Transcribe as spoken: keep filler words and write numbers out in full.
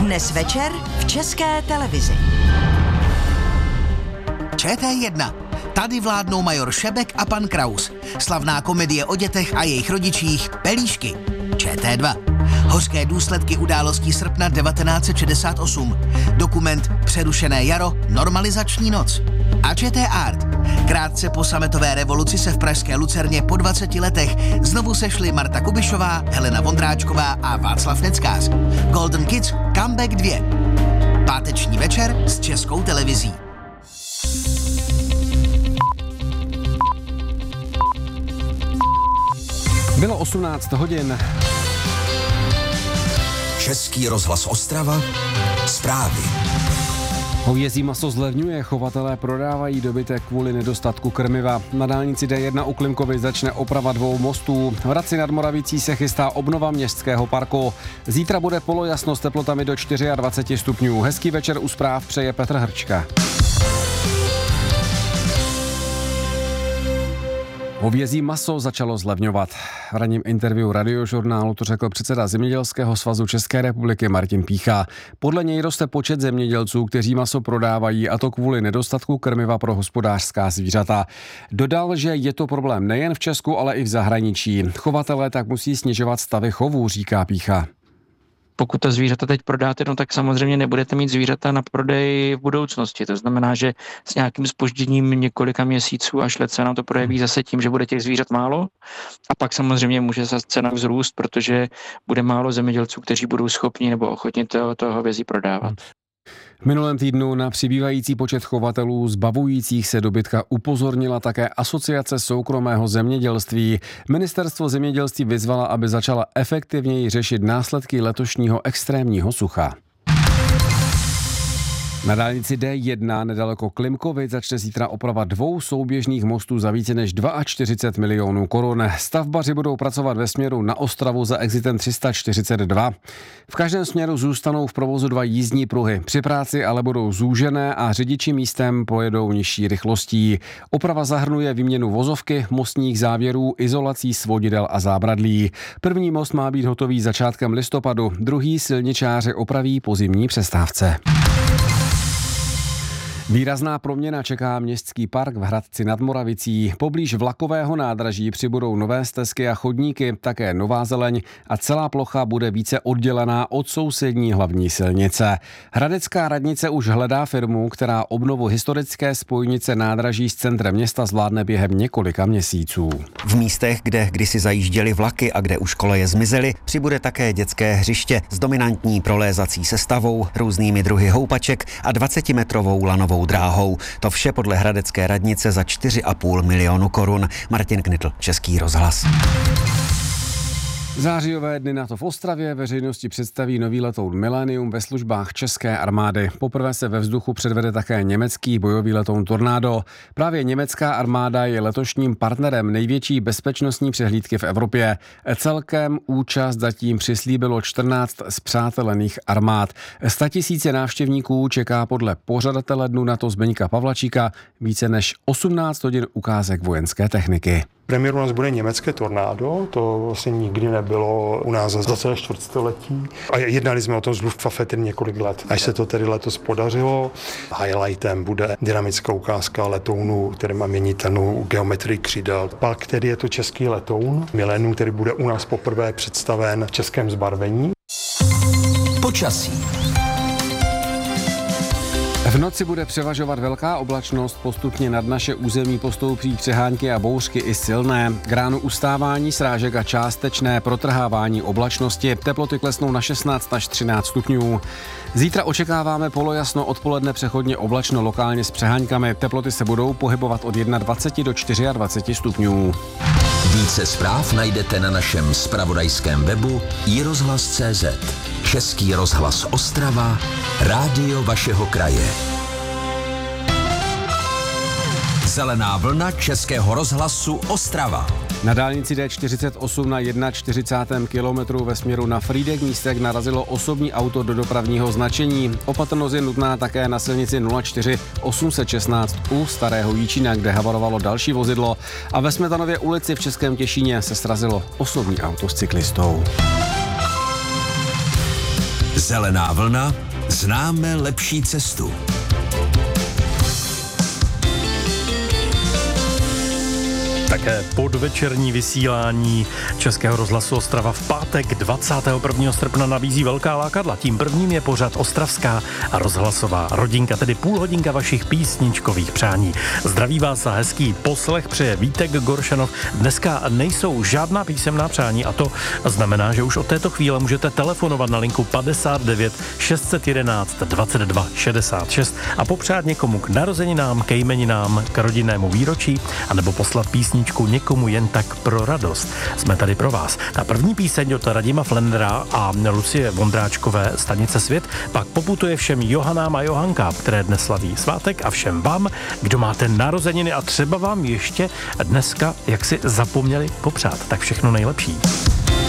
Dnes večer v České televizi. Č T jedna. Tady vládnou major Šebek a pan Kraus. Slavná komedie o dětech a jejich rodičích Pelíšky. Č T dva. Hořké důsledky událostí srpna devatenáct set šedesát osm. Dokument Přerušené jaro, normalizační noc. A Č T Art. Krátce po sametové revoluci se v pražské Lucerně po dvaceti letech znovu sešli Marta Kubišová, Helena Vondráčková a Václav Neckář. Golden Kids Comeback dva. Páteční večer s Českou televizí. Bylo osmnáct hodin. Český rozhlas Ostrava. Zprávy. Hovězí maso zlevňuje, chovatelé prodávají dobytek kvůli nedostatku krmiva. Na dálnici D jedna u Klimkovi začne oprava dvou mostů. V Hradci nad Moravicí se chystá obnova městského parku. Zítra bude polojasno s teplotami do dvacet čtyři stupňů. Hezký večer u zpráv přeje Petr Hrčka. Hovězí maso začalo zlevňovat. V ranním interview Radiožurnálu to řekl předseda Zemědělského svazu České republiky Martin Pícha. Podle něj roste počet zemědělců, kteří maso prodávají, a to kvůli nedostatku krmiva pro hospodářská zvířata. Dodal, že je to problém nejen v Česku, ale i v zahraničí. Chovatelé tak musí snižovat stavy chovů, říká Pícha. Pokud ta zvířata teď prodáte, no tak samozřejmě nebudete mít zvířata na prodej v budoucnosti. To znamená, že s nějakým zpožděním několika měsíců až let se nám to projeví zase tím, že bude těch zvířat málo. A pak samozřejmě může zase cena vzrůst, protože bude málo zemědělců, kteří budou schopni nebo ochotni toho, toho hovězí prodávat. V minulém týdnu na přibývající počet chovatelů zbavujících se dobytka upozornila také Asociace soukromého zemědělství. Ministerstvo zemědělství vyzvala, aby začala efektivněji řešit následky letošního extrémního sucha. Na dálnici D jedna nedaleko Klimkovic začne zítra oprava dvou souběžných mostů za více než čtyřicet dva milionů korun. Stavbaři budou pracovat ve směru na Ostravu za exitem tři sta čtyřicet dva. V každém směru zůstanou v provozu dva jízdní pruhy. Při práci ale budou zúžené a řidiči místem pojedou nižší rychlostí. Oprava zahrnuje výměnu vozovky, mostních závěrů, izolací svodidel a zábradlí. První most má být hotový začátkem listopadu, druhý silničáři opraví po zimní přestávce. Výrazná proměna čeká městský park v Hradci nad Moravicí. Poblíž vlakového nádraží přibudou nové stezky a chodníky, také nová zeleň a celá plocha bude více oddělená od sousední hlavní silnice. Hradecká radnice už hledá firmu, která obnovu historické spojnice nádraží s centrem města zvládne během několika měsíců. V místech, kde kdysi zajížděly vlaky a kde už koleje zmizely, přibude také dětské hřiště s dominantní prolézací sestavou, různými druhy houpaček a dvacetimetrovou lanovou dráhou. To vše podle hradecké radnice za čtyři a půl milionu korun. Martin Knitl, Český rozhlas. Zářijové dny NATO v Ostravě veřejnosti představí nový letoun Millennium ve službách české armády. Poprvé se ve vzduchu předvede také německý bojový letoun Tornado. Právě německá armáda je letošním partnerem největší bezpečnostní přehlídky v Evropě. Celkem účast zatím přislíbilo čtrnáct spřátelených armád. Statisíce návštěvníků čeká podle pořadatele dnu NATO Zdeňka Pavlačíka více než osmnáct hodin ukázek vojenské techniky. Premiérou u nás bude německé Tornado, to vlastně nikdy nebylo u nás za celé čtvrtstoletí. A jednali jsme o tom z Luftwaffe tedy několik let, až se to tedy letos podařilo. Highlightem bude dynamická ukázka letounu, který má měnitelnou geometrii křídel. Pak tedy je to český letoun Millennium, který bude u nás poprvé představen v českém zbarvení. Počasí. V noci bude převažovat velká oblačnost, postupně nad naše území postoupí přehánky a bouřky i silné. K ránu ustávání srážek a částečné protrhávání oblačnosti. Teploty klesnou na šestnáct až třináct stupňů. Zítra očekáváme polojasno, odpoledne přechodně oblačno, lokálně s přeháňkami. Teploty se budou pohybovat od dvacet jedna do dvacet čtyři stupňů. Více zpráv najdete na našem zpravodajském webu i rozhlas tečka cé zet. Český rozhlas Ostrava, rádio vašeho kraje. Zelená vlna Českého rozhlasu Ostrava. Na dálnici D čtyřicet osm na čtyřicátém prvním kilometru ve směru na Frýdek Místek narazilo osobní auto do dopravního značení. Opatrnost je nutná také na silnici nula čtyři osm set šestnáct u Starého Jíčína, kde havarovalo další vozidlo, a ve Smetanově ulici v Českém Těšíně se srazilo osobní auto s cyklistou. Zelená vlna, známe lepší cestu. Také podvečerní vysílání Českého rozhlasu Ostrava v pátek dvacátého prvního srpna nabízí velká lákadla. Tím prvním je pořad Ostravská a rozhlasová rodinka, tedy půl hodinka vašich písničkových přání. Zdraví vás a hezký poslech přeje Vítek Goršanov. Dneska nejsou žádná písemná přání a to znamená, že už od této chvíle můžete telefonovat na linku padesát devět šest set jedenáct dvacet dva šedesát šest a popřát někomu k narozeninám, ke jmeninám, k rodinnému výročí anebo poslat písničku někomu jen tak pro radost. Jsme tady pro vás. Ta první píseň od Radima Flendera a Lucie Vondráčkové Stanice Svět pak poputuje všem Johanám a Johankám, které dnes slaví svátek a všem vám, kdo máte narozeniny a třeba vám ještě dneska jaksi zapomněli popřát. Tak všechno nejlepší.